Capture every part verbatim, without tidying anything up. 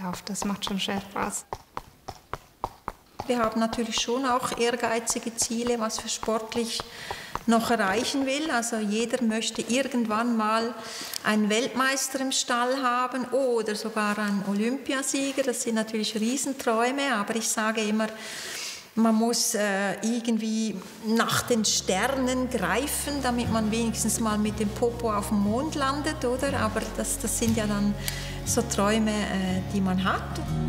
verkauft. Das macht schon sehr Spaß. Wir haben natürlich schon auch ehrgeizige Ziele, was wir sportlich noch erreichen will. Also jeder möchte irgendwann mal einen Weltmeister im Stall haben oder sogar einen Olympiasieger. Das sind natürlich Riesenträume, aber ich sage immer, man muss äh, irgendwie nach den Sternen greifen, damit man wenigstens mal mit dem Popo auf dem Mond landet, oder? Aber das, das sind ja dann so Träume, äh, die man hat.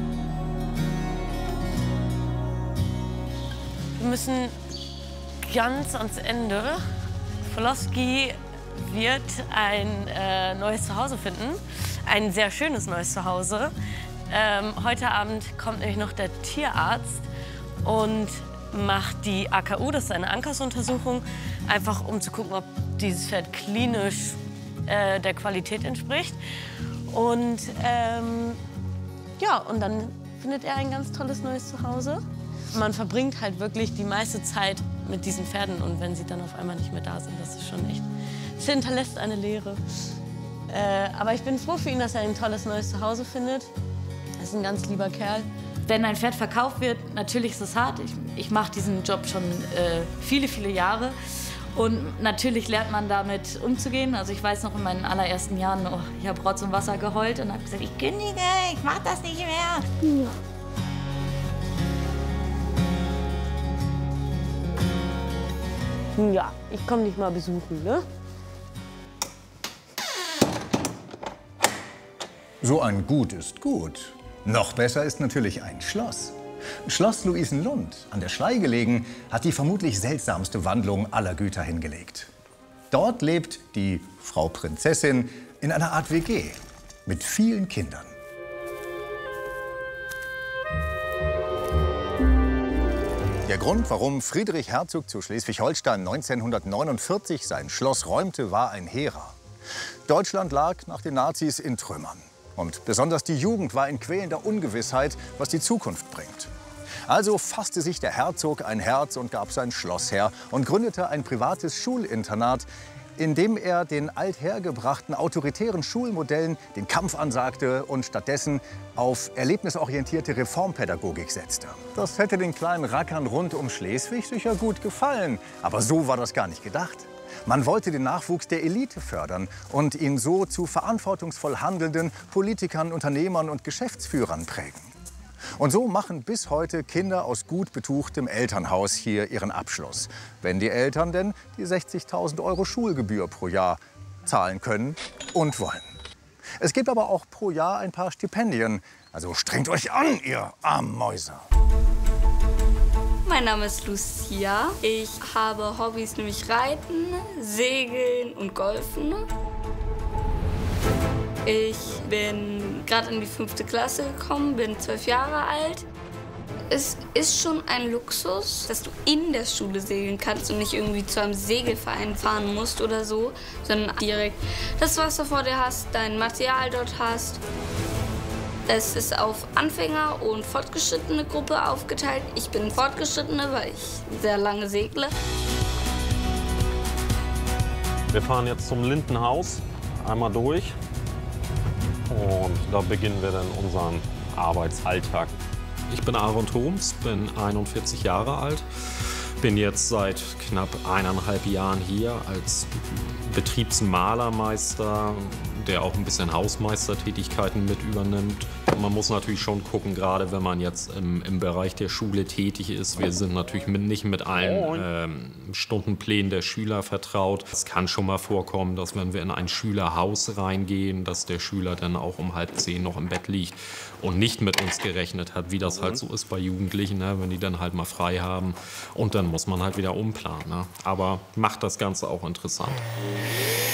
Wir müssen ganz ans Ende. Pawlowski wird ein äh, neues Zuhause finden, ein sehr schönes neues Zuhause. Ähm, heute Abend kommt nämlich noch der Tierarzt und macht die A K U, das ist eine Ankersuntersuchung, einfach um zu gucken, ob dieses Pferd klinisch äh, der Qualität entspricht. Und ähm, ja, und dann findet er ein ganz tolles neues Zuhause. Man verbringt halt wirklich die meiste Zeit mit diesen Pferden und wenn sie dann auf einmal nicht mehr da sind, das ist schon echt, es hinterlässt eine Leere. Äh, aber ich bin froh für ihn, dass er ein tolles neues Zuhause findet. Er ist ein ganz lieber Kerl. Wenn ein Pferd verkauft wird, natürlich ist es hart. Ich, ich mache diesen Job schon äh, viele, viele Jahre. Und natürlich lernt man damit umzugehen. Also ich weiß noch in meinen allerersten Jahren, oh, ich habe Rotz und Wasser geheult und habe gesagt, ich kündige, ich mache das nicht mehr. Ja. Ja, ich komme dich mal besuchen, ne? So ein Gut ist gut. Noch besser ist natürlich ein Schloss. Schloss Luisenlund, an der Schlei gelegen, hat die vermutlich seltsamste Wandlung aller Güter hingelegt. Dort lebt die Frau Prinzessin in einer Art W G mit vielen Kindern. Der Grund, warum Friedrich Herzog zu Schleswig-Holstein neunzehnhundertneunundvierzig sein Schloss räumte, war ein hehrer. Deutschland lag nach den Nazis in Trümmern. Und besonders die Jugend war in quälender Ungewissheit, was die Zukunft bringt. Also fasste sich der Herzog ein Herz und gab sein Schloss her und gründete ein privates Schulinternat, in dem er den althergebrachten autoritären Schulmodellen den Kampf ansagte und stattdessen auf erlebnisorientierte Reformpädagogik setzte. Das hätte den kleinen Rackern rund um Schleswig sicher gut gefallen. Aber so war das gar nicht gedacht. Man wollte den Nachwuchs der Elite fördern und ihn so zu verantwortungsvoll handelnden Politikern, Unternehmern und Geschäftsführern prägen. Und so machen bis heute Kinder aus gut betuchtem Elternhaus hier ihren Abschluss. Wenn die Eltern denn die sechzigtausend Euro Schulgebühr pro Jahr zahlen können und wollen. Es gibt aber auch pro Jahr ein paar Stipendien. Also strengt euch an, ihr armen Mäuse. Mein Name ist Lucia. Ich habe Hobbys, nämlich Reiten, Segeln und Golfen. Ich bin gerade in die fünfte Klasse gekommen, bin zwölf Jahre alt. Es ist schon ein Luxus, dass du in der Schule segeln kannst und nicht irgendwie zu einem Segelverein fahren musst oder so, sondern direkt das Wasser vor dir hast, dein Material dort hast. Es ist auf Anfänger und fortgeschrittene Gruppe aufgeteilt. Ich bin fortgeschrittene, weil ich sehr lange segle. Wir fahren jetzt zum Lindenhaus, einmal durch. Und da beginnen wir dann unseren Arbeitsalltag. Ich bin Aaron Thoms, bin einundvierzig Jahre alt, bin jetzt seit knapp eineinhalb Jahren hier als Betriebsmalermeister, der auch ein bisschen Hausmeistertätigkeiten mit übernimmt. Man muss natürlich schon gucken, gerade wenn man jetzt im, im Bereich der Schule tätig ist. Wir sind natürlich mit, nicht mit allen ähm, Stundenplänen der Schüler vertraut. Es kann schon mal vorkommen, dass wenn wir in ein Schülerhaus reingehen, dass der Schüler dann auch um halb zehn noch im Bett liegt und nicht mit uns gerechnet hat, wie das halt so ist bei Jugendlichen, ne, wenn die dann halt mal frei haben. Und dann muss man halt wieder umplanen. Ne? Aber macht das Ganze auch interessant.